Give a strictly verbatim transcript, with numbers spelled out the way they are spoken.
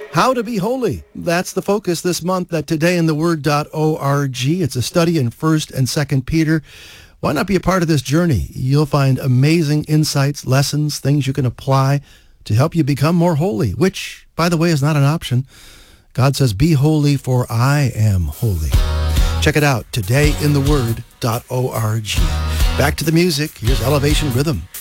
How to be holy. That's the focus this month at today in the word dot org. It's a study in First and Second Peter. Why not be a part of this journey? You'll find amazing insights, lessons, things you can apply to help you become more holy, which, by the way, is not an option. God says, be holy, for I am holy. Check it out, today in the word dot org. Back to the music. Here's Elevation Rhythm.